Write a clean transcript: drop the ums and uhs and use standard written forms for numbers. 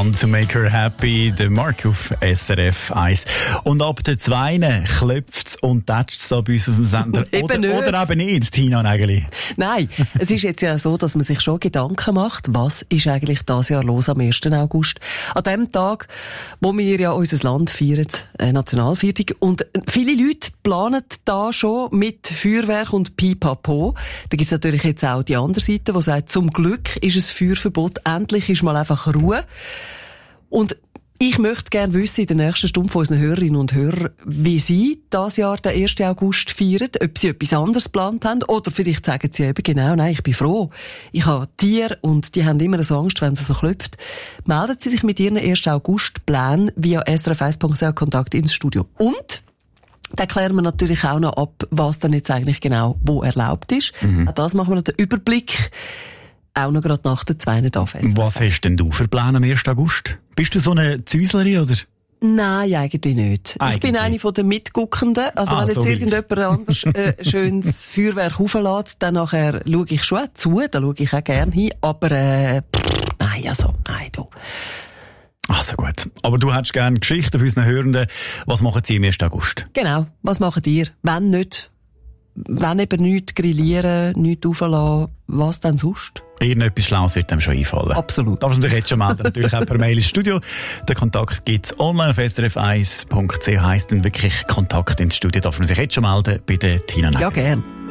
«One to Make Her Happy», der Mark auf SRF 1. Und ab der 2 klopft es und tätscht es da bei uns auf dem Sender. oder eben nicht, Tina Nägeli. Nein, es ist jetzt ja so, dass man sich schon Gedanken macht, was ist eigentlich dieses Jahr los am 1. August. An dem Tag, wo wir ja unser Land feiern, Nationalviertig. Und viele Leute planen da schon mit Feuerwerk und Pipapo. Da gibt es natürlich jetzt auch die andere Seite, die sagt, zum Glück ist es Feuerverbot, endlich ist mal einfach Ruhe. Und ich möchte gerne wissen, in der nächsten Stunde von unseren Hörerinnen und Hörern, wie sie dieses Jahr den 1. August feiern, ob sie etwas anderes geplant haben, oder vielleicht sagen sie eben genau, nein, ich bin froh. Ich habe Tiere und die haben immer so Angst, wenn es so klopft. Melden Sie sich mit Ihren 1. August-Plänen via srf1.ch Kontakt ins Studio. Und dann klären wir natürlich auch noch ab, was dann jetzt eigentlich genau wo erlaubt ist. Auch das machen wir noch den Überblick. Auch noch gerade nach der 2. Anfest. Was hast denn du für Pläne am 1. August? Bist du so eine Zäuslerin, oder? Nein, eigentlich nicht. Ich bin eine von den Mitguckenden. Also wenn jetzt irgendjemand anders schönes Feuerwerk auflässt, dann nachher schaue ich schon auch zu, da schaue ich auch gerne hin. Aber nein, du. Also gut. Aber du hättest gerne Geschichten für unsere Hörenden. Was machen Sie am 1. August? Genau. Was macht ihr? Wenn nicht, wenn eben nichts grillieren, nichts auflassen, was denn sonst? Irgendetwas Schlaues wird dem schon einfallen. Absolut. Darfst du dich jetzt schon melden, natürlich auch per Mail ins Studio. Den Kontakt gibt's online auf srf1.ch, heisst dann wirklich Kontakt ins Studio. Darf man sich jetzt schon melden bei der Tina Nägeli. Ja, gern.